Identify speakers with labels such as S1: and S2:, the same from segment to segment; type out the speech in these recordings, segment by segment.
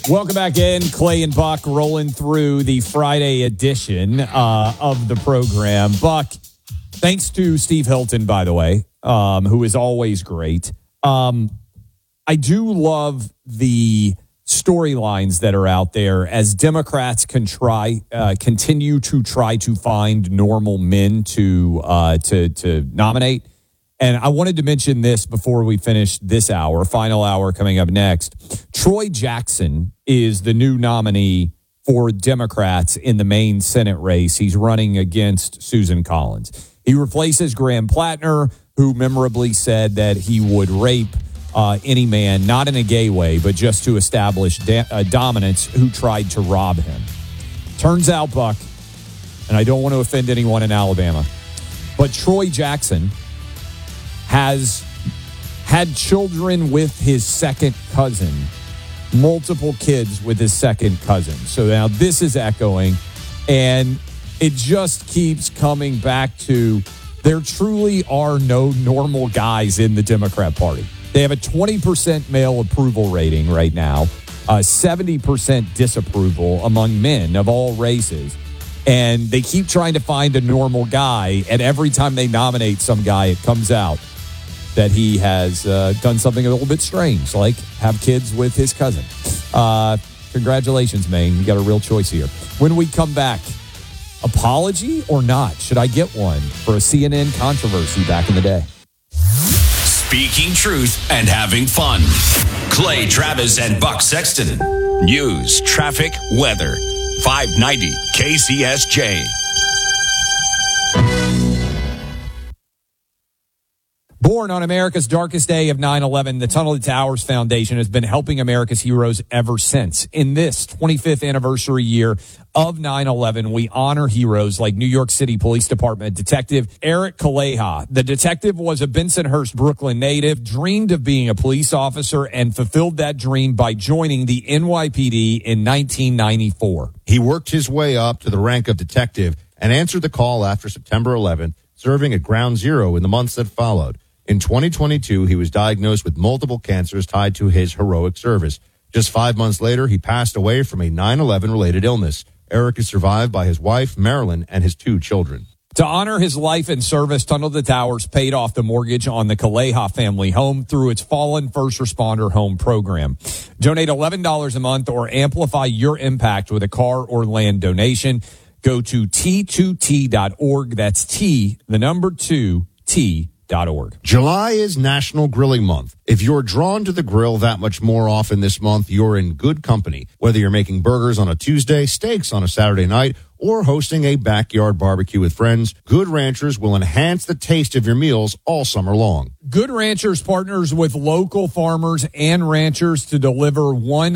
S1: Welcome back in. Clay and Buck rolling through the Friday edition of the program. Buck, thanks to Steve Hilton, by the way, who is always great. I do love the storylines that are out there as Democrats continue to try to find normal men to nominate. And I wanted to mention this before we finish this hour, final hour coming up next. Troy Jackson is the new nominee for Democrats in the Maine Senate race. He's running against Susan Collins. He replaces Graham Plattner, who memorably said that he would rape any man, not in a gay way, but just to establish dominance, who tried to rob him. Turns out, Buck, and I don't want to offend anyone in Alabama, but Troy Jackson has had children with his second cousin, multiple kids with his second cousin. So now this is echoing, and it just keeps coming back to there truly are no normal guys in the Democrat Party. They have a 20% male approval rating right now, 70% disapproval among men of all races. And they keep trying to find a normal guy, and every time they nominate some guy, it comes out that he has done something a little bit strange, like have kids with his cousin. Congratulations, Maine. You got a real choice here. When we come back, apology or not? Should I get one for a CNN controversy back in the day?
S2: Speaking truth and having fun. Clay Travis and Buck Sexton. News, traffic, weather. 590 KCSJ.
S1: Born on America's darkest day of 9/11, the Tunnel to Towers Foundation has been helping America's heroes ever since. In this 25th anniversary year of 9/11, we honor heroes like New York City Police Department Detective Eric Kaleha. The detective was a Bensonhurst, Brooklyn native, dreamed of being a police officer, and fulfilled that dream by joining the NYPD in 1994.
S3: He worked his way up to the rank of detective and answered the call after September 11th, serving at Ground Zero in the months that followed. In 2022, he was diagnosed with multiple cancers tied to his heroic service. Just 5 months later, he passed away from a 9/11-related illness. Eric is survived by his wife, Marilyn, and his 2 children.
S1: To honor his life and service, Tunnel to Towers paid off the mortgage on the Kaleha family home through its Fallen First Responder Home program. Donate $11 a month or amplify your impact with a car or land donation. Go to T2T.org. That's T, the number 2, T.org.
S3: July is National Grilling Month. If you're drawn to the grill that much more often this month, you're in good company. Whether you're making burgers on a Tuesday, steaks on a Saturday night, or hosting a backyard barbecue with friends, Good Ranchers will enhance the taste of your meals all summer long.
S1: Good Ranchers partners with local farmers and ranchers to deliver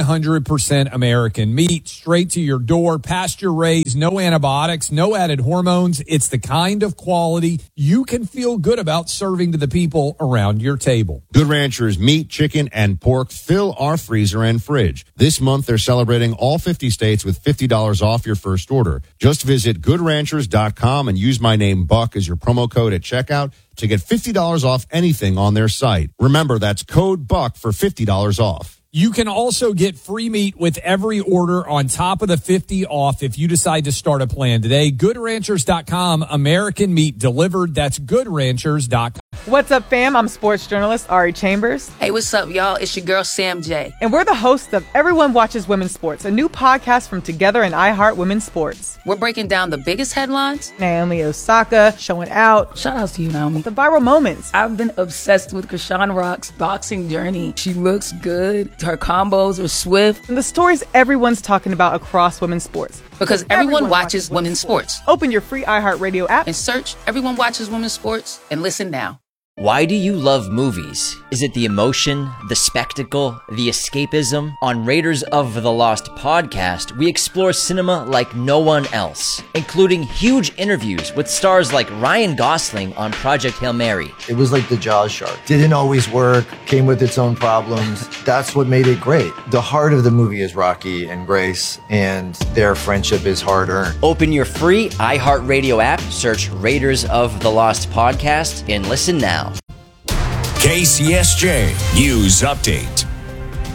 S1: 100% American meat straight to your door, pasture raised, no antibiotics, no added hormones. It's the kind of quality you can feel good about serving to the people around your table.
S3: Good Ranchers meat, chicken, and pork fill our freezer and fridge. This month, they're celebrating all 50 states with $50 off your first order. Just visit goodranchers.com and use my name Buck as your promo code at checkout to get $50 off anything on their site. Remember, that's code BUCK for $50 off.
S1: You can also get free meat with every order on top of the 50 off if you decide to start a plan today. GoodRanchers.com, American meat delivered. That's GoodRanchers.com.
S4: What's up, fam? I'm sports journalist Ari Chambers.
S5: Hey, what's up, y'all? It's your girl, Sam J.
S4: And we're the hosts of Everyone Watches Women's Sports, a new podcast from Together and iHeart Women's Sports.
S5: We're breaking down the biggest headlines.
S4: Naomi Osaka showing out.
S5: Shout out to you, Naomi.
S4: The viral moments.
S5: I've been obsessed with Krishan Rock's boxing journey. She looks good. Her combos are swift.
S4: And the stories everyone's talking about across women's sports.
S5: Because everyone watches women's sports.
S4: Open your free iHeartRadio app
S5: and search Everyone Watches Women's Sports and listen now.
S6: Why do you love movies? Is it the emotion, the spectacle, the escapism? On Raiders of the Lost podcast, we explore cinema like no one else, including huge interviews with stars like Ryan Gosling on Project Hail Mary.
S7: It was like the Jaws shark. Didn't always work, came with its own problems. That's what made it great. The heart of the movie is Rocky and Grace, and their friendship is hard-earned.
S6: Open your free iHeartRadio app, search Raiders of the Lost podcast, and listen now.
S2: KCSJ News Update.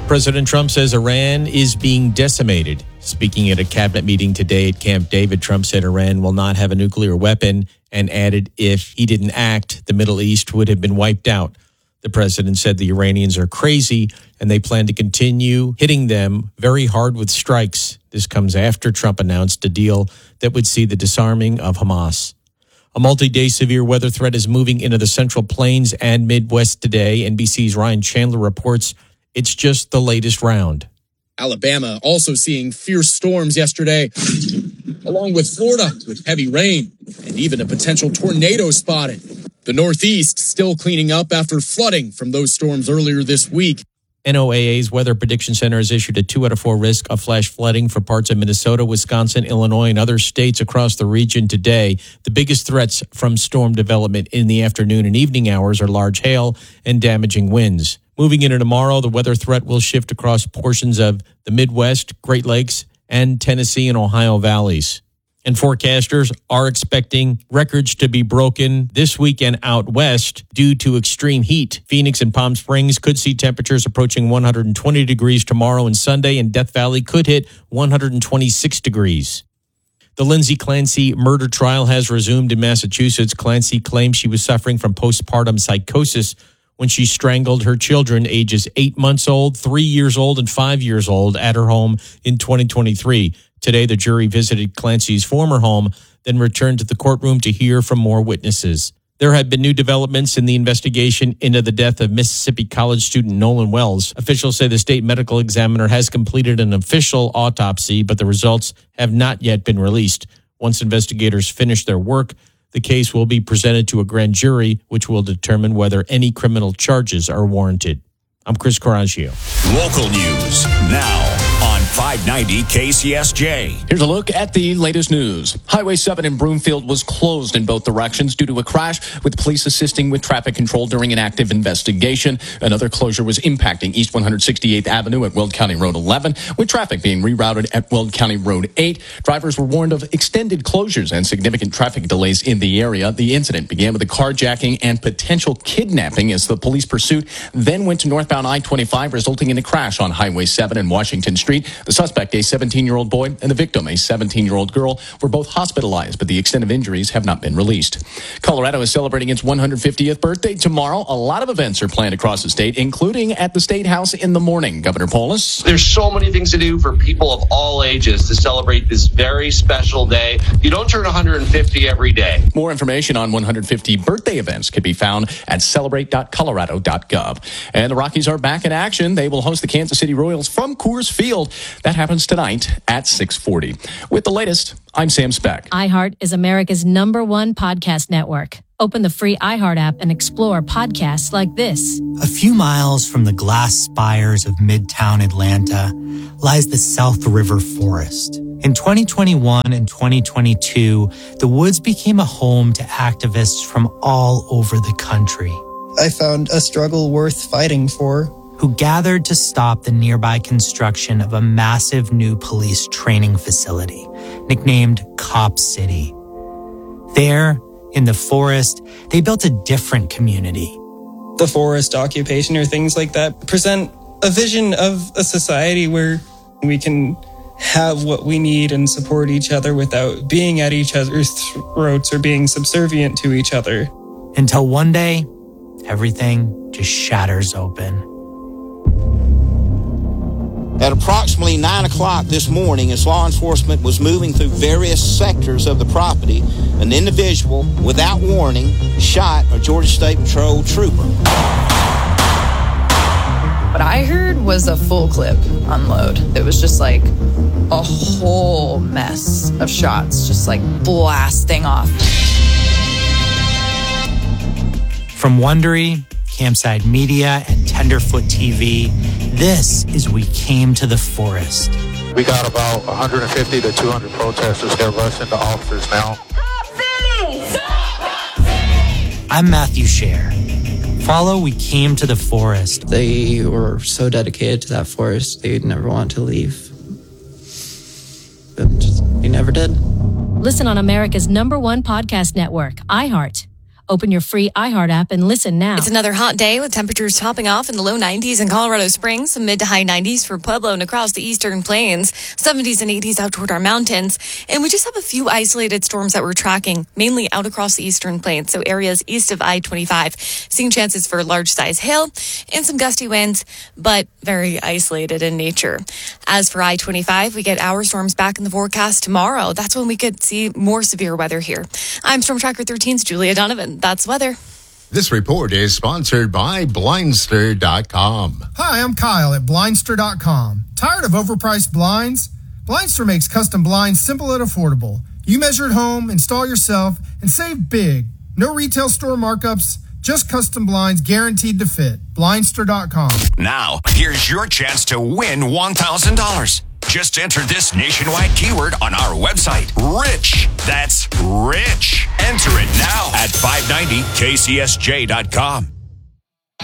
S8: President Trump says Iran is being decimated. Speaking at a cabinet meeting today at Camp David, Trump said Iran will not have a nuclear weapon and added if he didn't act, the Middle East would have been wiped out. The president said the Iranians are crazy and they plan to continue hitting them very hard with strikes. This comes after Trump announced a deal that would see the disarming of Hamas. A multi-day severe weather threat is moving into the Central Plains and Midwest today. NBC's Ryan Chandler reports it's just the latest round.
S9: Alabama also seeing fierce storms yesterday, along with Florida with heavy rain and even a potential tornado spotted. The Northeast still cleaning up after flooding from those storms earlier this week.
S8: NOAA's Weather Prediction Center has issued a 2 out of 4 risk of flash flooding for parts of Minnesota, Wisconsin, Illinois, and other states across the region today. The biggest threats from storm development in the afternoon and evening hours are large hail and damaging winds. Moving into tomorrow, the weather threat will shift across portions of the Midwest, Great Lakes, and Tennessee and Ohio valleys. And forecasters are expecting records to be broken this weekend out west due to extreme heat. Phoenix and Palm Springs could see temperatures approaching 120 degrees tomorrow and Sunday, and Death Valley could hit 126 degrees. The Lindsay Clancy murder trial has resumed in Massachusetts. Clancy claims she was suffering from postpartum psychosis when she strangled her children, ages 8 months old, 3 years old, and 5 years old, at her home in 2023. Today, the jury visited Clancy's former home, then returned to the courtroom to hear from more witnesses. There have been new developments in the investigation into the death of Mississippi college student Nolan Wells. Officials say the state medical examiner has completed an official autopsy, but the results have not yet been released. Once investigators finish their work, the case will be presented to a grand jury, which will determine whether any criminal charges are warranted. I'm Chris Coraggio.
S2: Local news now on 590 KCSJ.
S10: Here's a look at the latest news. Highway 7 in Broomfield was closed in both directions due to a crash, with police assisting with traffic control during an active investigation. Another closure was impacting East 168th Avenue at Weld County Road 11, with traffic being rerouted at Weld County Road 8. Drivers were warned of extended closures and significant traffic delays in the area. The incident began with a carjacking and potential kidnapping as the police pursuit then went to northbound I-25, resulting in a crash on Highway 7 and Washington Street. The suspect, a 17-year-old boy, and the victim, a 17-year-old girl, were both hospitalized, but the extent of injuries have not been released. Colorado is celebrating its 150th birthday tomorrow. A lot of events are planned across the state, including at the State House in the morning. Governor Polis.
S11: There's so many things to do for people of all ages to celebrate this very special day. You don't turn 150 every day.
S10: More information on 150 birthday events can be found at celebrate.colorado.gov. And the Rockies are back in action. They will host the Kansas City Royals from Coors Field. That happens tonight at 6:40. With the latest, I'm Sam Speck.
S12: iHeart is America's #1 podcast network. Open the free iHeart app and explore podcasts like this.
S13: A few miles from the glass spires of Midtown Atlanta lies the South River Forest. In 2021 and 2022, the woods became a home to activists from all over the country.
S14: I found a struggle worth fighting for.
S13: Who gathered to stop the nearby construction of a massive new police training facility, nicknamed Cop City. There, in the forest, they built a different community.
S14: The forest occupation or things like that present a vision of a society where we can have what we need and support each other without being at each other's throats or being subservient to each other.
S13: Until one day, everything just shatters open.
S15: At approximately 9 o'clock this morning, as law enforcement was moving through various sectors of the property, an individual, without warning, shot a Georgia State Patrol trooper.
S16: What I heard was a full clip unload. It was just like a whole mess of shots, just like blasting off.
S13: From Wondery, Campside Media, and Tenderfoot TV, this is We Came to the Forest.
S17: We got about 150 to 200 protesters. They're rushing the officers now.
S13: I'm Matthew Scher. Follow We Came to the Forest.
S18: They were so dedicated to that forest, they'd never want to leave. But they never did.
S12: Listen on America's #1 podcast network, iHeart. Open your free iHeart app and listen now.
S19: It's another hot day with temperatures topping off in the low 90s in Colorado Springs, some mid to high 90s for Pueblo and across the eastern plains, 70s and 80s out toward our mountains. And we just have a few isolated storms that we're tracking, mainly out across the eastern plains, so areas east of I-25, seeing chances for large size hail and some gusty winds, but very isolated in nature. As for I-25, we get our storms back in the forecast tomorrow. That's when we could see more severe weather here. I'm Storm Tracker 13's Julia Donovan. That's weather.
S20: This report is sponsored by Blindster.com.
S21: Hi, I'm Kyle at Blindster.com. Tired of overpriced blinds? Blindster makes custom blinds simple and affordable. You measure at home, install yourself, and save big. No retail store markups, just custom blinds guaranteed to fit. Blindster.com.
S2: Now, here's your chance to win $1,000. Just enter this nationwide keyword on our website, RICH. That's RICH. Enter it now at 590kcsj.com.